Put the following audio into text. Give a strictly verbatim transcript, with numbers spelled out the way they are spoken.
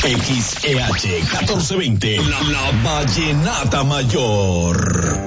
X E H catorce veinte, la, la Vallenata Mayor.